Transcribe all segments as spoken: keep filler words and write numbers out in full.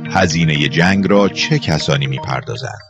هزینه جنگ را چه کسانی می‌پردازند؟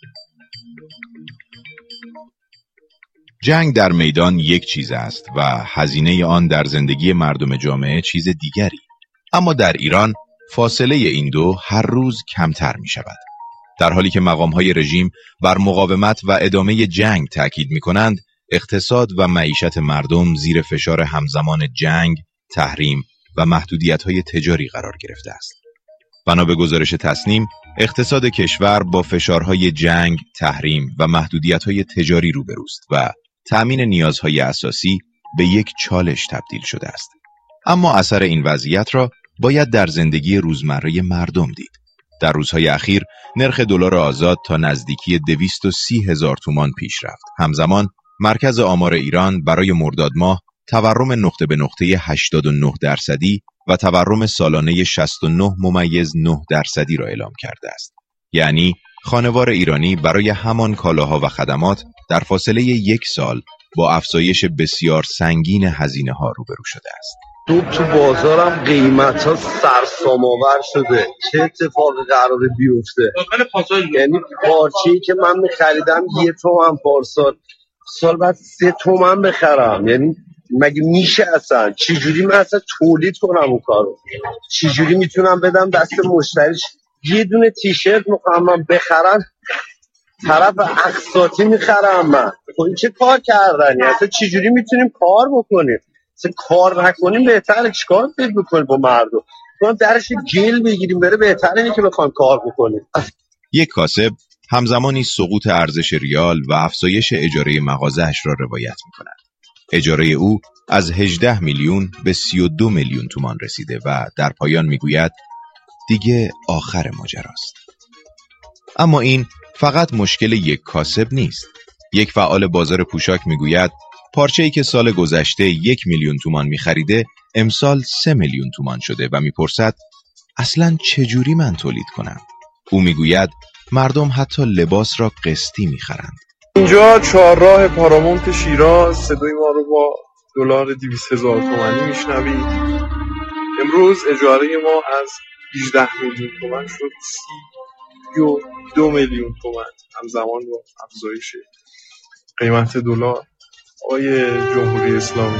جنگ در میدان یک چیز است و هزینه آن در زندگی مردم جامعه چیز دیگری. اما در ایران فاصله این دو هر روز کمتر می شود. در حالی که مقام‌های رژیم بر مقاومت و ادامه جنگ تاکید می‌کنند، اقتصاد و معیشت مردم زیر فشار همزمان جنگ، تحریم و محدودیت‌های تجاری قرار گرفته است. بنا به گزارش تصنیم، اقتصاد کشور با فشارهای جنگ، تحریم و محدودیت‌های تجاری روبروست و تأمین نیازهای اساسی به یک چالش تبدیل شده است. اما اثر این وضعیت را باید در زندگی روزمره مردم دید. در روزهای اخیر نرخ دلار آزاد تا نزدیکی دویست و سی هزار تومان پیش رفت. همزمان مرکز آمار ایران برای مرداد ماه تورم نقطه به نقطه هشتاد و نه درصدی و تورم سالانه شصت و نه ممیز نه درصدی را اعلام کرده است. یعنی خانوار ایرانی برای همان کالاها و خدمات در فاصله یک سال با افزایش بسیار سنگین هزینه ها روبرو شده است. تو تو بازارم قیمت ها سرسام‌آور شده. چه اتفاقی قراره بیفته؟ یعنی پارچه‌ای که من می‌خریدم یه تومن پارسال، سال بعد سه تومن بخرم. یعنی مگه میشه اصلا؟ چجوری من اصلا تولید کنم اون کارو؟ چجوری میتونم بدم دست مشتریش؟ یه دونه تیشرت میخوام من بخرم، طرف اقساطی میخرم من. خب این چه کار کردنی؟ اصلا چجوری میتونیم کار بکنیم؟ اصلا کار نکنیم بهتره. چیکار فکر بکنیم با مردم؟ ما درش گل بگیریم بره بهتره اینه که بخوایم کار بکنیم. یک کاسب همزمانی سقوط ارزش ریال و افزایش اجاره مغازه‌اش را روایت می‌کند. اجاره او از هجده میلیون به سی و دو میلیون تومان رسیده و در پایان میگوید دیگه آخر ماجراست. اما این فقط مشکل یک کاسب نیست. یک فعال بازار پوشاک میگوید پارچه‌ای که سال گذشته یک میلیون تومان می‌خریده امسال سه میلیون تومان شده و میپرسد اصلاً چجوری من تولید کنم؟ او میگوید مردم حتی لباس را قسطی می‌خرند. اینجا چهارراه پارامونت شیراز، صدای ما رو با دلار دویست هزار تومانی میشنوید. امروز اجاره ما از هجده میلیون تومان شد سی و دو میلیون تومان، همزمان با افزایش قیمت دلار. آقای جمهوری اسلامی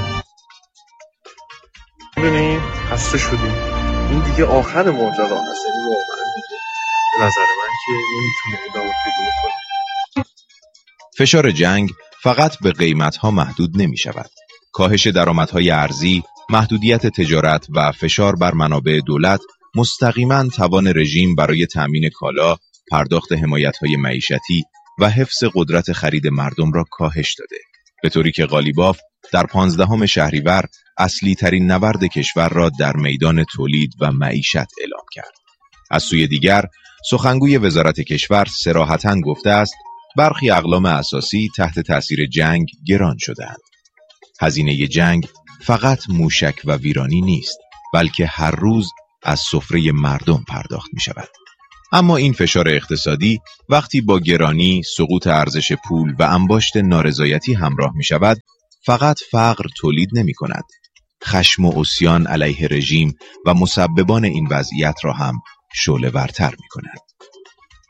ببینید خسته شدیم، این دیگه آخر ماجرا هست. این واقعا دیگه به نظر من که نمیتونه ادامه پیدا کنه. فشار جنگ فقط به قیمت‌ها محدود نمی شود. کاهش درآمدهای ارزی، محدودیت تجارت و فشار بر منابع دولت مستقیما توان رژیم برای تأمین کالا، پرداخت حمایت‌های معیشتی و حفظ قدرت خرید مردم را کاهش داده، به طوری که قالیباف در پانزدهم شهریور اصلی ترین نبرد کشور را در میدان تولید و معیشت اعلام کرد. از سوی دیگر سخنگوی وزارت کشور صراحتاً گفته است برخی اقلام اساسی تحت تأثیر جنگ گران شده‌اند. هزینه جنگ فقط موشک و ویرانی نیست، بلکه هر روز از سفره مردم پرداخت می شود. اما این فشار اقتصادی وقتی با گرانی، سقوط ارزش پول و انباشت نارضایتی همراه می شود، فقط فقر تولید نمی کند. خشم و عصیان علیه رژیم و مسببان این وضعیت را هم شعله ورتر می کند.